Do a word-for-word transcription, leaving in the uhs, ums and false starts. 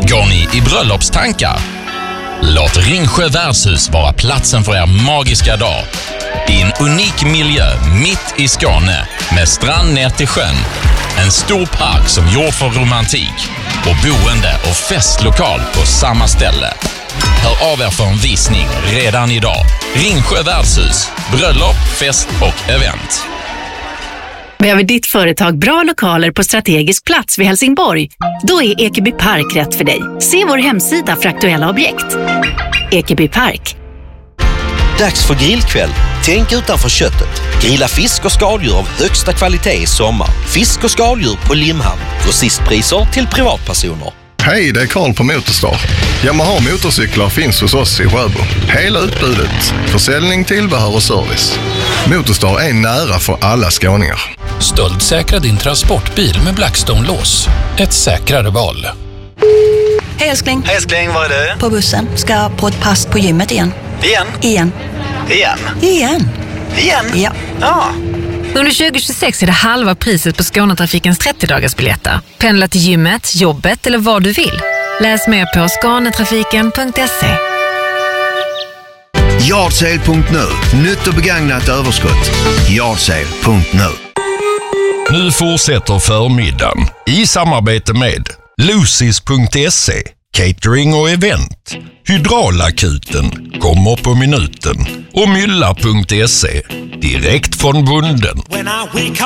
Går ni i bröllopstankar? Låt Ringsjö värdshus vara platsen för er magiska dag. I en unik miljö mitt i Skåne med strand ner till sjön. En stor park som gjord för romantik och boende och festlokal på samma ställe. Hör av er för en visning redan idag. Ringsjö värdshus, bröllop, fest och event. Behöver ditt företag bra lokaler på strategisk plats vid Helsingborg? Då är Ekeby Park rätt för dig. Se vår hemsida för aktuella objekt. Ekeby Park. Dags för grillkväll. Tänk utanför köttet. Grilla fisk och skaldjur av högsta kvalitet i sommar. Fisk och skaldjur på Limhamn. Grossistpriser till privatpersoner. Hej, det är Karl på Motorstar. Yamaha motorcyklar finns hos oss i Sjöbo. Hela utbudet. Försäljning, tillbehör och service. Motorstar är nära för alla skåningar. Stöldsäkra din transportbil med Blackstone-lås. Ett säkrare val. Hej älskling. Hej älskling, var är du? På bussen. Ska på ett pass på gymmet igen. Igen? Igen. Igen? Igen. Igen? Ja. Ja. Under tjugo tjugosex är det halva priset på Skånetrafikens trettio-dagarsbiljetter. Pendla till gymmet, jobbet eller vad du vill. Läs mer på skanetrafiken punkt se. Yardsale punkt nu. Nytt och begagnat överskott. Yardsale punkt nu. Nu fortsätter förmiddagen i samarbete med Lucis punkt se, catering och event. Hydraulakuten kommer på minuten och mylla punkt se, direkt från bunden.